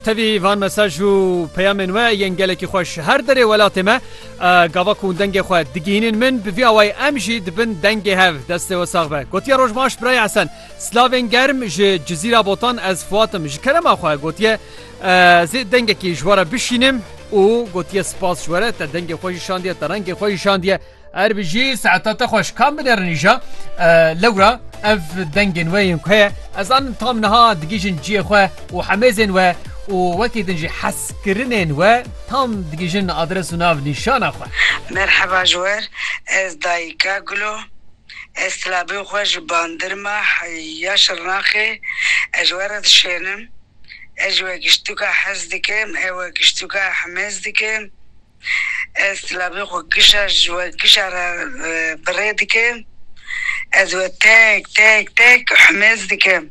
تبي فان مساج و پیامن و ینگلکی خوش هر دره ولاتی ما گاوا کون دنگ خو دگینن من بفی اوای امجی دبن دنگ هف دست و ساغبه گوتیا روش ماش برای حسن سلاوین گرم جزیره بوتان از فواتم جکرم خو گوتیا زی دنگ کی جواره بشینم و گوتیا سپاس جواره تا دنگ خوش شاندیه تا رنگ خوش شاندیه ار بجی ساعتات خوش کام بدرنیجا لورا اف دنگن وين كه از ان تام نها دقيجن جي خو وحمازن و وكي دنجي حس كرنن و تام دقيجن ادرس وناف نشان خو مرحبا جوار از دايكا قلو استلابي خوش باندرما يا شرناخي اجوار شينم اجوا قشتوكا حزدكم ايوا قشتوكا حمازدكم استلابي خو قشا جوا قشا بريدكم ازو تاك حماز دكم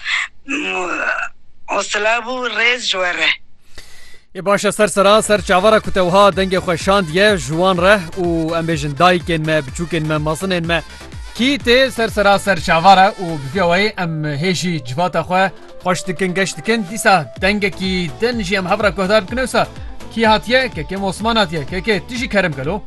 وصلابو ريز جواره باشا سر چاوارا كتوها دنگ خوشاند يه جوان ره و ام بيجن دايكن ما بچوكن ما مصنن ما كيتي سر چاوارا و بفيوي ام هيشي جواتا خو خوشتكن گشتكن ديسا دنگ كي دنجي ام هبرا كهدار بكنوسا كي هاتيه كي عثمان هاتيه كي تيجي كرم قالو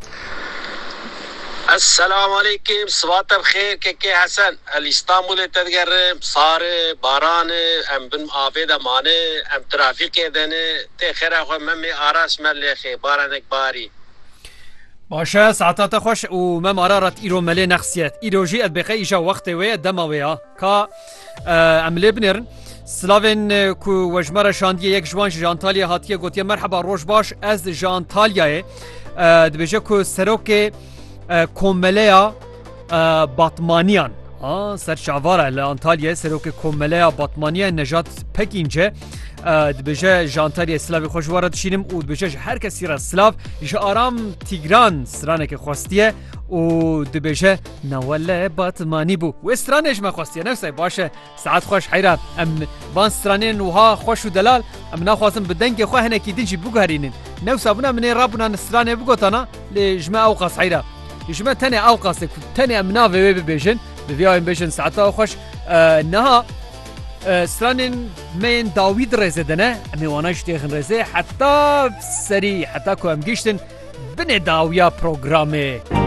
السلام عليكم صباح بخير كيكي حسن الاسطنبول تدقر صار باران ام بن آفيد امانه ام ترافيك دنه تخير اخو ممي آراس ملخي بارانك باري باشا ساعتات خوش و مم آرارت ايرو ملي نخصيت ايرو جي ادبقى ايجا وقت وي دماويا كا عملي بنرن سلاوین کو وجمره شاندیه یک جوان جانتالیا هاتیه گوتیه مرحبا روش باش از جانتالیه دبیجه کو سروک کوملیا باتمانیان سر شعواره لانتالیا سروک کوملیا باتمانیان نجات پکینجه دبیجه جانتالیا سلاوی خوشواره دشینم و دبیجه هر کسی را سلاو جه آرام تیگران سرانه که خواستیه و دبیجه نواله باتمانی بو و استرانه جمع خواستیه نفسه باشه ساعت خوش حیره ام بان استرانه نوها خوش و دلال ام نخواستم بدنگ خواه هنکی دنجی بگهرینن نفسه بنا منه رابنا استرانه بگوتانا لجمع اوقاس حیره يجمع تاني اوقاسك تاني امناف وي بيجن بفيا بيجن ساعتها خوش نها سرانين مين داوود رزدنه امي واناش تيخن رزه حتى سري حتى كو ام جيشتن بني داويا بروغرامي